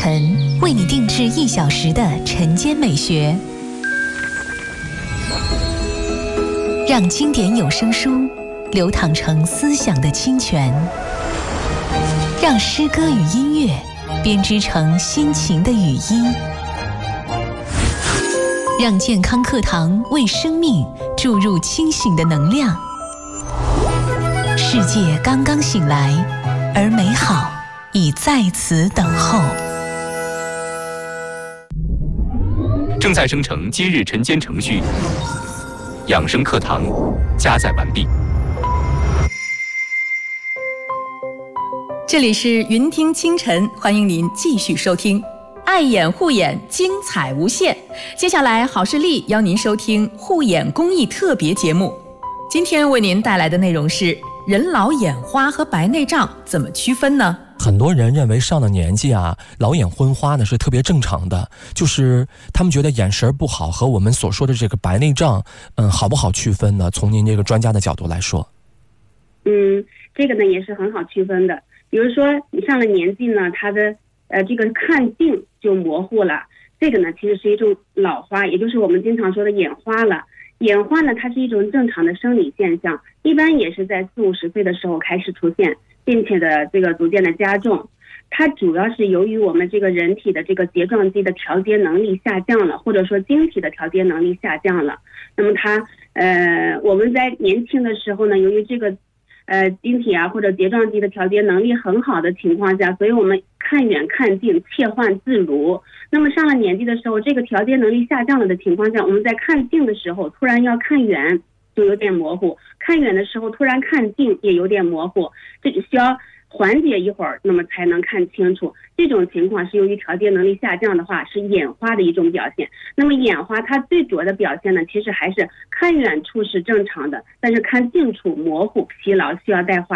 晨为你定制1小时的晨间美学，让经典有声书流淌成思想的清泉，让诗歌与音乐编织成心情的语音，让健康课堂为生命注入清醒的能量。世界刚刚醒来，而美好已在此等候。 正在生成今日晨间程序，养生课堂加载完毕。 这里是云听清晨，欢迎您继续收听。爱眼护眼，精彩无限。接下来，好视力邀您收听护眼公益特别节目。今天为您带来的内容是：人老眼花和白内障怎么区分呢？ 很多人认为上了年纪啊，老眼昏花呢是特别正常的，就是他们觉得眼神不好和我们所说的这个白内障，好不好区分呢？从您这个专家的角度来说， 这个呢也是很好区分的。比如说你上了年纪呢，他的这个看镜就模糊了，这个呢其实是一种老花，也就是我们经常说的眼花了。眼花呢，它是一种正常的生理现象，一般也是在40-50岁的时候开始出现，并且的这个逐渐的加重。它主要是由于我们这个人体的这个睫状肌的调节能力下降了，或者说晶体的调节能力下降了。那么它我们在年轻的时候呢，由于这个晶体啊或者睫状肌的调节能力很好的情况下，所以我们看远看近切换自如。那么上了年纪的时候，这个调节能力下降了的情况下，我们在看近的时候突然要看远就有点模糊，看远的时候突然看近也有点模糊，这就需要缓解一会儿，那么才能看清楚。这种情况是由于调节能力下降的话，是眼花的一种表现。那么眼花它最主要的表现呢，其实还是看远处是正常的，但是看近处模糊疲劳，需要带化。